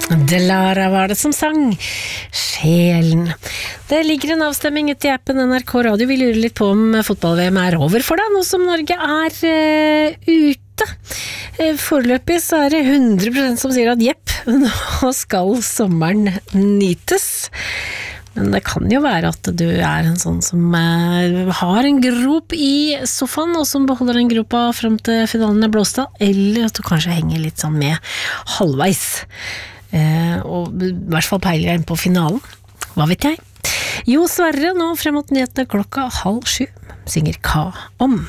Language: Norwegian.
Delara var det som sang Sjelen. Det ligger en avstemming ute i appen NRK Radio. Vi lurer litt på om fotball-VM over for deg, nå som Norge ute. Foreløpig så det 100% som sier at jepp, nå skal sommeren nytes. Men det kan jo være at du en sånn som har en grop i sofaen, og som beholder den gropa frem til finalen blåst av, eller at du kanskje henger litt sånn med halvveis. Og i hvert fall peiler inn på finalen. Hva vet jeg? Jo, Sverre, nå frem mot nyhetene 6:30 synger Hva om?